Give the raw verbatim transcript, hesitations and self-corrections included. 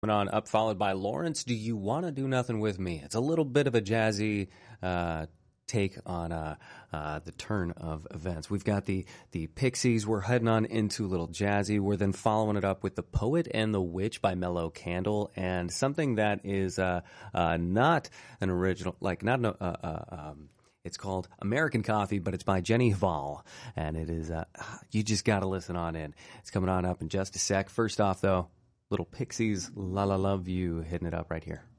On up, followed by Lawrence. Do you want to do nothing with me? It's a little bit of a jazzy uh, take on uh, uh, the turn of events. We've got the the Pixies. We're heading on into a little jazzy. We're then following it up with The Poet and the Witch by Mellow Candle, and something that is uh, uh, not an original, like not an, uh, uh, um, it's called American Coffee, but it's by Jenny Hval, and it is uh, you just got to listen on in. It's coming on up in just a sec. First off, though. Little Pixies, La La Love You, hitting it up right here.